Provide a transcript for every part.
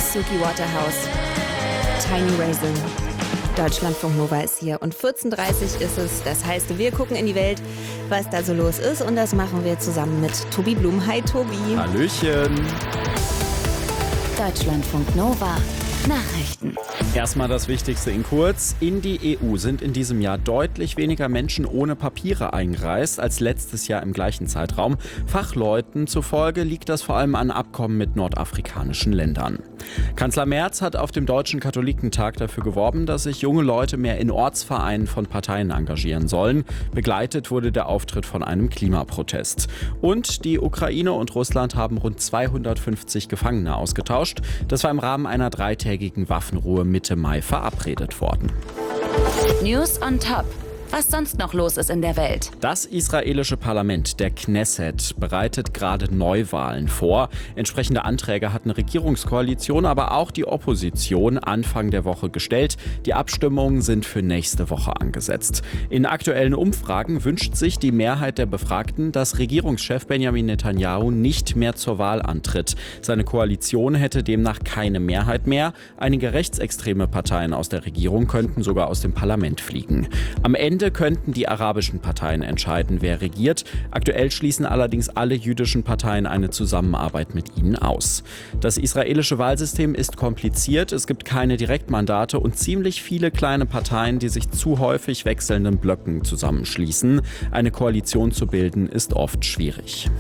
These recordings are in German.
Suki Waterhouse, Tiny Raisin. Deutschlandfunk Nova ist hier und 14.30 Uhr ist es. Das heißt, wir gucken in die Welt, was da so los ist. Und das machen wir zusammen mit Tobi Blum. Hi Tobi. Hallöchen. Deutschlandfunk Nova. Nachrichten. Erstmal das Wichtigste in kurz. In die EU sind in diesem Jahr deutlich weniger Menschen ohne Papiere eingereist als letztes Jahr im gleichen Zeitraum. Fachleuten zufolge liegt das vor allem an Abkommen mit nordafrikanischen Ländern. Kanzler Merz hat auf dem Deutschen Katholikentag dafür geworben, dass sich junge Leute mehr in Ortsvereinen von Parteien engagieren sollen. Begleitet wurde der Auftritt von einem Klimaprotest. Und die Ukraine und Russland haben rund 250 Gefangene ausgetauscht. Das war im Rahmen einer dreitägigen Waffenruhe Mitte Mai verabredet worden. News on Top. Was sonst noch los ist in der Welt. Das israelische Parlament, der Knesset, bereitet gerade Neuwahlen vor. Entsprechende Anträge hat eine Regierungskoalition, aber auch die Opposition Anfang der Woche gestellt. Die Abstimmungen sind für nächste Woche angesetzt. In aktuellen Umfragen wünscht sich die Mehrheit der Befragten, dass Regierungschef Benjamin Netanyahu nicht mehr zur Wahl antritt. Seine Koalition hätte demnach keine Mehrheit mehr. Einige rechtsextreme Parteien aus der Regierung könnten sogar aus dem Parlament fliegen. Am Ende könnten die arabischen Parteien entscheiden, wer regiert. Aktuell schließen allerdings alle jüdischen Parteien eine Zusammenarbeit mit ihnen aus. Das israelische Wahlsystem ist kompliziert, es gibt keine Direktmandate und ziemlich viele kleine Parteien, die sich zu häufig wechselnden Blöcken zusammenschließen. Eine Koalition zu bilden ist oft schwierig.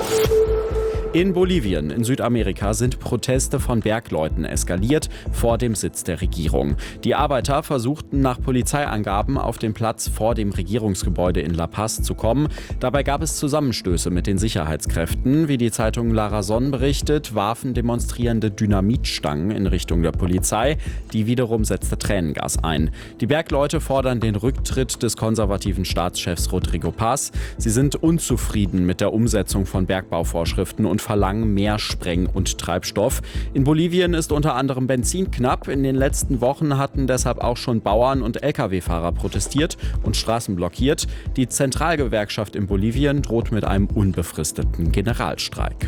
In Bolivien, in Südamerika, sind Proteste von Bergleuten eskaliert vor dem Sitz der Regierung. Die Arbeiter versuchten nach Polizeiangaben auf den Platz vor dem Regierungsgebäude in La Paz zu kommen. Dabei gab es Zusammenstöße mit den Sicherheitskräften. Wie die Zeitung La Razón berichtet, warfen Demonstrierende Dynamitstangen in Richtung der Polizei. Die wiederum setzte Tränengas ein. Die Bergleute fordern den Rücktritt des konservativen Staatschefs Rodrigo Paz. Sie sind unzufrieden mit der Umsetzung von Bergbauvorschriften und verlangen mehr Spreng- und Treibstoff. In Bolivien ist unter anderem Benzin knapp. In den letzten Wochen hatten deshalb auch schon Bauern und Lkw-Fahrer protestiert und Straßen blockiert. Die Zentralgewerkschaft in Bolivien droht mit einem unbefristeten Generalstreik.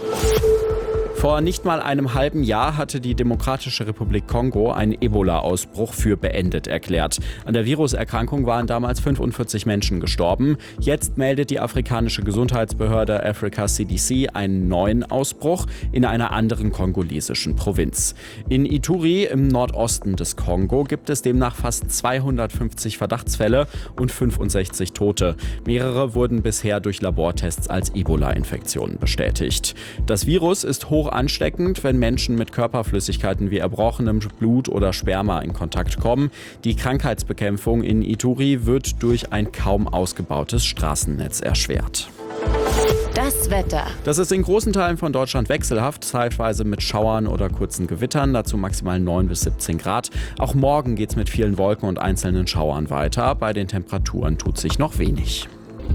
Vor nicht mal einem halben Jahr hatte die Demokratische Republik Kongo einen Ebola-Ausbruch für beendet erklärt. An der Viruserkrankung waren damals 45 Menschen gestorben. Jetzt meldet die afrikanische Gesundheitsbehörde Africa CDC einen neuen Ausbruch in einer anderen kongolesischen Provinz. In Ituri im Nordosten des Kongo gibt es demnach fast 250 Verdachtsfälle und 65 Tote. Mehrere wurden bisher durch Labortests als Ebola-Infektionen bestätigt. Das Virus ist hoch ansteckend, wenn Menschen mit Körperflüssigkeiten wie erbrochenem Blut oder Sperma in Kontakt kommen. Die Krankheitsbekämpfung in Ituri wird durch ein kaum ausgebautes Straßennetz erschwert. Das Wetter. Das ist in großen Teilen von Deutschland wechselhaft, zeitweise mit Schauern oder kurzen Gewittern, dazu maximal 9 bis 17 Grad. Auch morgen geht es mit vielen Wolken und einzelnen Schauern weiter. Bei den Temperaturen tut sich noch wenig.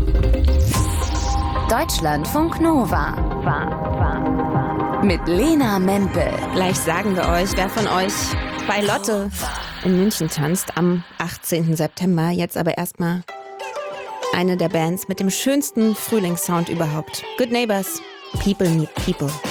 Deutschlandfunk Nova. Mit Lena Mempel. Gleich sagen wir euch, wer von euch bei Lotte in München tanzt am 18. September. Jetzt aber erstmal eine der Bands mit dem schönsten Frühlingssound überhaupt. Good Neighbors, People Meet People.